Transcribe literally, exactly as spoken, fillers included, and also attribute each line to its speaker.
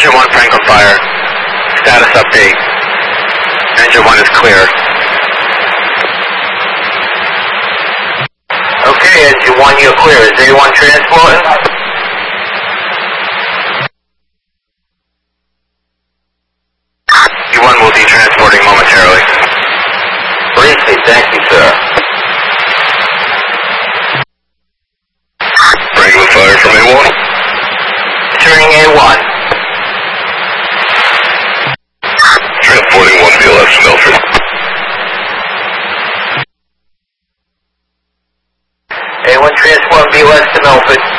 Speaker 1: Engine one Franklin Fire. Status update. Engine one is clear. Okay, engine one, you're clear. Is A one transporting? E one will be transporting momentarily. Briefly, thank you, sir. Franklin Fire from A one. Turning A one. Transporting one B L S to Milford. A one transport B L S to Milford.